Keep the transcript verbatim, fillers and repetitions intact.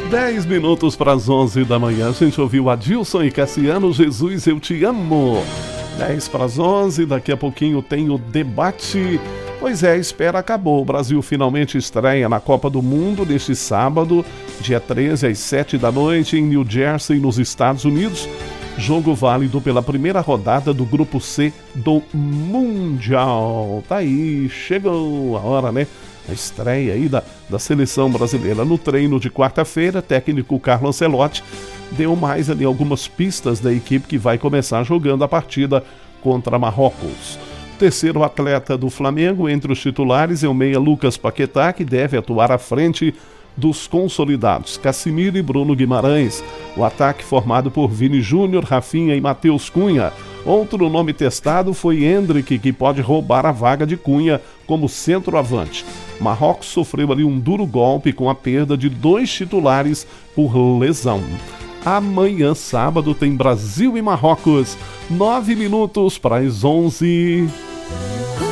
dez minutos para as onze da manhã, a gente ouviu Adilson e Cassiano, Jesus, eu te amo. dez para as onze, daqui a pouquinho tem o debate. Pois é, a espera acabou. O Brasil finalmente estreia na Copa do Mundo neste sábado, dia treze, às sete da noite, em New Jersey, nos Estados Unidos. Jogo válido pela primeira rodada do Grupo C do Mundial. Tá aí, chegou a hora, né? A estreia aí da, da seleção brasileira. No treino de quarta-feira, técnico Carlo Ancelotti deu mais ali algumas pistas da equipe que vai começar jogando a partida contra Marrocos. Terceiro atleta do Flamengo entre os titulares é o meia Lucas Paquetá, que deve atuar à frente dos consolidados Casimiro e Bruno Guimarães. O ataque formado por Vini Júnior, Rafinha e Matheus Cunha. Outro nome testado foi Endrick, que pode roubar a vaga de Cunha como centroavante. Marrocos sofreu ali um duro golpe com a perda de dois titulares por lesão. Amanhã, sábado, tem Brasil e Marrocos. Nove minutos para as onze.